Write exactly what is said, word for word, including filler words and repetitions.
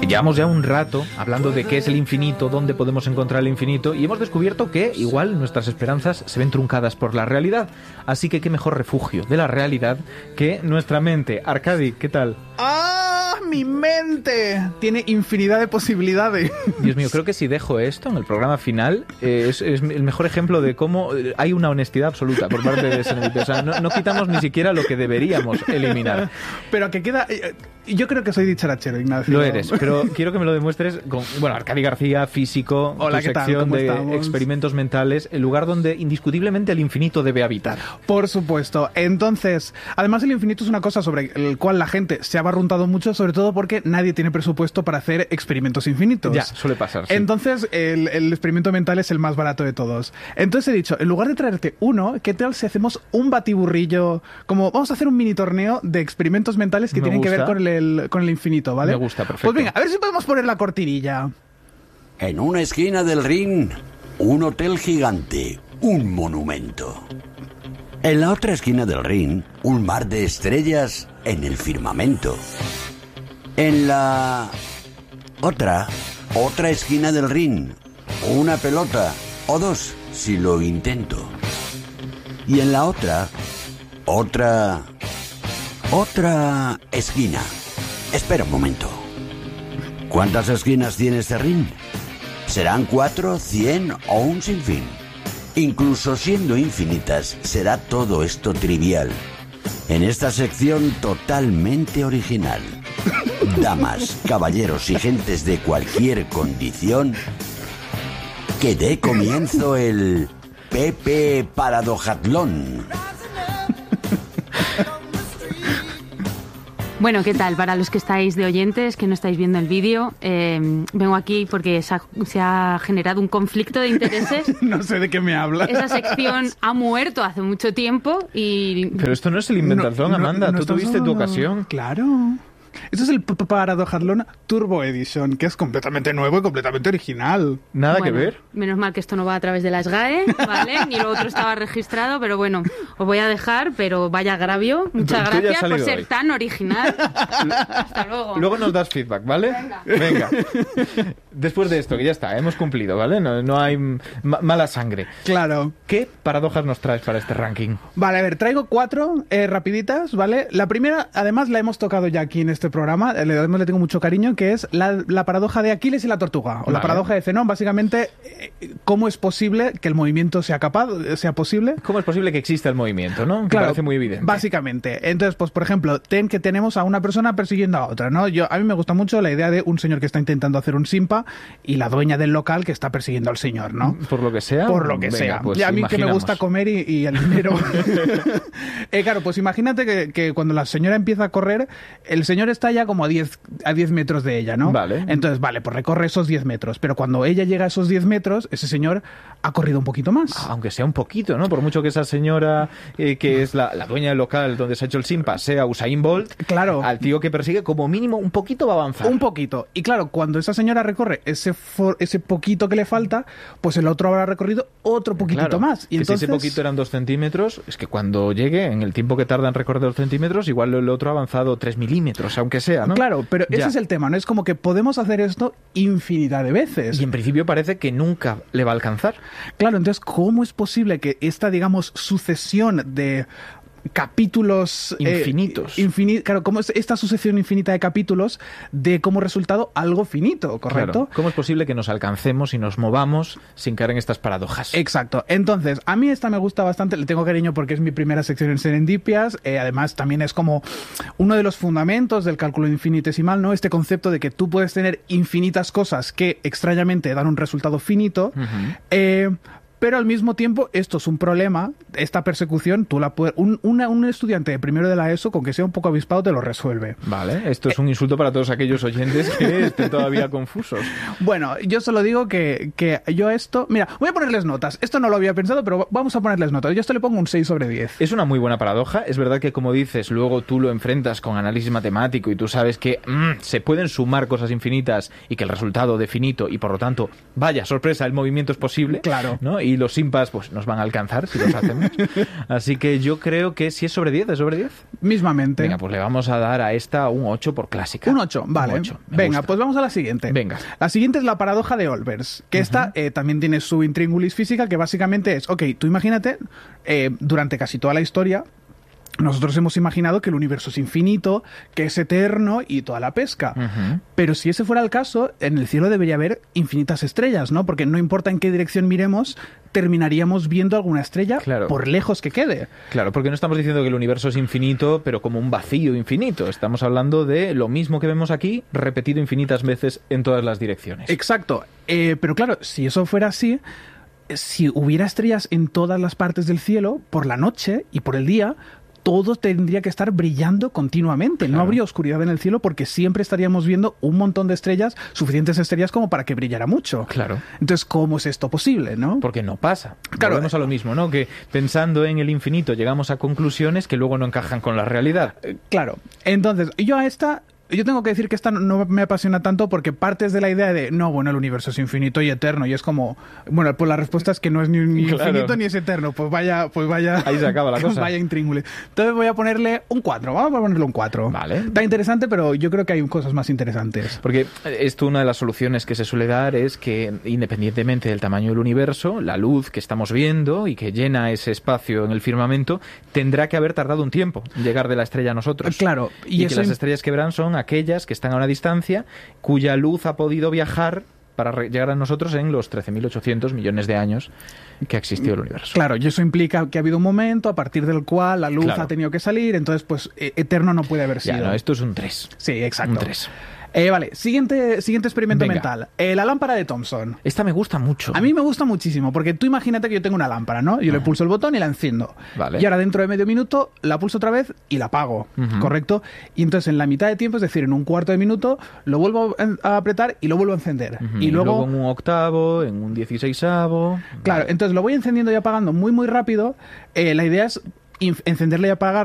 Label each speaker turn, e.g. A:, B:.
A: Llevamos ya un rato hablando de qué es el infinito, dónde podemos encontrar el infinito, y hemos descubierto que igual nuestras esperanzas se ven truncadas por la realidad. Así que qué mejor refugio de la realidad que nuestra mente. Arcadi, ¿qué tal?
B: ¡Ah! ¡Mi mente! Tiene infinidad de posibilidades.
A: Dios mío, creo que si dejo esto en el programa final, eh, es, es el mejor ejemplo de cómo hay una honestidad absoluta por parte de Serendipia. O sea, no, no quitamos ni siquiera lo que deberíamos eliminar.
B: Pero que queda... Yo creo que soy dicharachero, Ignacio.
A: Lo eres, pero quiero que me lo demuestres con... Bueno, Arcadi García, físico,
B: Hola,
A: tu
B: ¿qué tal?
A: sección
B: ¿Cómo
A: de
B: estamos?
A: experimentos mentales, el lugar donde indiscutiblemente el infinito debe habitar.
B: Por supuesto. Entonces, además el infinito es una cosa sobre el cual la gente se ha barruntado mucho, sobre todo porque nadie tiene presupuesto para hacer experimentos infinitos.
A: Ya, suele pasar, sí.
B: Entonces, el, el experimento mental es el más barato de todos. Entonces he dicho, en lugar de traerte uno, ¿qué tal si hacemos un batiburrillo? Como vamos a hacer un mini torneo de experimentos mentales que
A: Me
B: tienen
A: gusta.
B: que ver con el, con el infinito, ¿vale?
A: Me gusta, perfecto.
B: Pues venga, a ver si podemos poner la cortinilla.
C: En una esquina del ring, un hotel gigante, un monumento. En la otra esquina del ring, un mar de estrellas en el firmamento. En la otra, otra esquina del ring, una pelota, o dos, si lo intento. Y en la otra, otra, otra esquina. Espera un momento. ¿Cuántas esquinas tiene este ring? ¿Serán cuatro, cien o un sinfín? Incluso siendo infinitas, será todo esto trivial. En esta sección totalmente original. Damas, caballeros y gentes de cualquier condición, que dé comienzo el Pepe Paradojatlón.
D: Bueno, ¿qué tal? Para los que estáis de oyentes, que no estáis viendo el vídeo, eh, vengo aquí porque se ha, se ha generado un conflicto de intereses.
B: No sé de qué me hablas.
D: Esa sección ha muerto hace mucho tiempo y...
A: Pero esto no es el inventación,
B: No, no,
A: Amanda.
B: no
A: Tú
B: estamos
A: tuviste tu
B: hablando-
A: ocasión.
B: Claro. Esto es el P- P- Paradojatlón Turbo Edition, que es completamente nuevo y completamente original.
A: Nada que
D: Bueno,
A: ver.
D: Menos mal que esto no va a través de la S G A E, ¿vale? Ni lo otro estaba registrado, pero bueno, os voy a dejar, pero vaya agravio. Muchas
A: Tú ya has
D: gracias por
A: salido
D: ser
A: hoy.
D: tan original. Hasta luego.
A: Luego nos das feedback, ¿vale?
D: Venga.
A: Venga. Después de esto, que ya está, hemos cumplido, ¿vale? No, no hay ma- mala sangre.
B: Claro.
A: ¿Qué paradojas nos traes para este ranking?
B: Vale, a ver, traigo cuatro eh, rapiditas, ¿vale? La primera, además, la hemos tocado ya aquí en este programa, eh, le, además le tengo mucho cariño, que es la, la paradoja de Aquiles y la tortuga, o
A: Vale.
B: la paradoja de Zenón. Básicamente, eh, ¿cómo es posible que el movimiento sea capaz, sea posible?
A: ¿Cómo es posible que exista el movimiento, no? Que
B: Claro,
A: parece muy evidente.
B: Básicamente. Entonces, pues, por ejemplo, ten que tenemos a una persona persiguiendo a otra, ¿no? Yo, a mí me gusta mucho la idea de un señor que está intentando hacer un simpa y la dueña del local que está persiguiendo al señor, ¿no?
A: Por lo que sea.
B: Por lo que
A: Venga,
B: sea.
A: pues
B: y a mí que me
A: imaginamos.
B: gusta comer y, y el dinero. eh, claro, pues imagínate que, que cuando la señora empieza a correr, el señor está ya como a diez, a diez metros de ella, ¿no?
A: Vale.
B: Entonces, vale, pues recorre esos diez metros. Pero cuando ella llega a esos diez metros, ese señor ha corrido un poquito más.
A: Aunque sea un poquito, ¿no? Por mucho que esa señora, eh, que es la, la dueña del local donde se ha hecho el simpa, sea Usain Bolt,
B: Claro.
A: al tío que persigue, como mínimo, un poquito va a avanzar.
B: Un poquito. Y claro, cuando esa señora recorre ese for- ese poquito que le falta, pues el otro habrá recorrido otro poquitito
A: Claro,
B: más. Y
A: que
B: entonces...
A: si ese poquito eran dos centímetros, es que cuando llegue, en el tiempo que tarda en recorrer dos centímetros, igual el otro ha avanzado tres milímetros, aunque sea, ¿no?
B: Claro, pero
A: Ya.
B: ese es el tema, ¿no? Es como que podemos hacer esto infinidad de veces.
A: Y en principio parece que nunca le va a alcanzar.
B: Claro, entonces, ¿cómo es posible que esta, digamos, sucesión de capítulos eh,
A: Infinitos.
B: infini- claro, ¿cómo es esta sucesión infinita de capítulos de como resultado algo finito, correcto?
A: Claro. ¿Cómo es posible que nos alcancemos y nos movamos sin caer en estas paradojas?
B: Exacto. Entonces, a mí esta me gusta bastante, le tengo cariño porque es mi primera sección en Serendipias, eh, además también es como uno de los fundamentos del cálculo infinitesimal, ¿no? Este concepto de que tú puedes tener infinitas cosas que extrañamente dan un resultado finito,
A: Ujú.
B: eh, pero al mismo tiempo esto es un problema, esta persecución, tú la puedes, un, una- un estudiante de primero de la ESO, con que sea un poco avispado, te lo resuelve.
A: Vale, esto es un insulto para todos aquellos oyentes que estén todavía confusos.
B: Bueno, yo solo digo que, que yo esto... Mira, voy a ponerles notas. Esto no lo había pensado, pero vamos a ponerles notas. Yo esto le pongo un seis sobre diez.
A: Es una muy buena paradoja. Es verdad que, como dices, luego tú lo enfrentas con análisis matemático y tú sabes que mm, se pueden sumar cosas infinitas y que el resultado de finito y, por lo tanto, vaya, sorpresa, el movimiento es posible.
B: Claro.
A: ¿no? y los simpas pues nos van a alcanzar si los hacemos. Así que yo creo que si es sobre diez, ¿es sobre diez?
B: Mismamente.
A: Venga, pues le vamos a dar a esta un ocho por clásica.
B: Un ocho, vale.
A: Un ocho, me
B: Venga,
A: gusta.
B: pues vamos a la siguiente.
A: Venga.
B: La siguiente es la paradoja de Olbers, que uh-huh. esta eh, también tiene su intríngulis física, que básicamente es, ok, tú imagínate, eh, durante casi toda la historia, nosotros hemos imaginado que el universo es infinito, que es eterno y toda la pesca. Uh-huh. Pero si ese fuera el caso, en el cielo debería haber infinitas estrellas, ¿no? Porque no importa en qué dirección miremos, terminaríamos viendo alguna estrella, claro, por lejos que quede.
A: Claro, porque no estamos diciendo que el universo es infinito, pero como un vacío infinito. Estamos hablando de lo mismo que vemos aquí, repetido infinitas veces en todas las direcciones.
B: Exacto. Eh, pero claro, si eso fuera así, si hubiera estrellas en todas las partes del cielo, por la noche y por el día, todo tendría que estar brillando continuamente. Claro. No habría oscuridad en el cielo porque siempre estaríamos viendo un montón de estrellas, suficientes estrellas como para que brillara mucho.
A: Claro.
B: Entonces, ¿cómo es esto posible, no?
A: Porque no pasa.
B: Claro.
A: Volvemos a lo mismo, ¿no? Que pensando en el infinito llegamos a conclusiones que luego no encajan con la realidad.
B: Claro. Entonces, yo a esta... Yo tengo que decir que esta no me apasiona tanto porque partes de la idea de, no, bueno, el universo es infinito y eterno, y es como, bueno, pues la respuesta es que no es ni, ni claro. infinito ni es eterno, pues vaya, pues vaya...
A: Ahí se acaba la cosa.
B: Vaya intríngulis. Entonces voy a ponerle un cuatro, vamos a ponerle un cuatro.
A: Vale.
B: Está interesante, pero yo creo que hay cosas más interesantes.
A: Porque esto, una de las soluciones que se suele dar es que, independientemente del tamaño del universo, la luz que estamos viendo y que llena ese espacio en el firmamento, tendrá que haber tardado un tiempo en llegar de la estrella a nosotros.
B: Claro.
A: Y, y eso que las estrellas que verán son aquellas que están a una distancia cuya luz ha podido viajar para llegar a nosotros en los trece mil ochocientos millones de años que ha existido el universo.
B: Claro, y eso implica que ha habido un momento a partir del cual la luz claro. ha tenido que salir, entonces pues eterno no puede haber sido.
A: Ya, no, esto es un tres.
B: Sí, exacto.
A: Un tres.
B: Eh, vale, siguiente, siguiente experimento
A: Venga.
B: mental. Eh, la lámpara de Thomson.
A: Esta me gusta mucho.
B: A mí me gusta muchísimo, porque tú imagínate que yo tengo una lámpara, ¿no? Yo uh-huh. le pulso el botón y la enciendo.
A: Vale.
B: Y ahora dentro de medio minuto la pulso otra vez y la apago, uh-huh. ¿correcto? Y entonces en la mitad de tiempo, es decir, en un cuarto de minuto, lo vuelvo a apretar y lo vuelvo a encender.
A: Uh-huh.
B: Y,
A: y
B: luego...
A: luego en un octavo, en un dieciseisavo...
B: Claro, vale. Entonces lo voy encendiendo y apagando muy, muy rápido. Eh, la idea es encenderla y apagar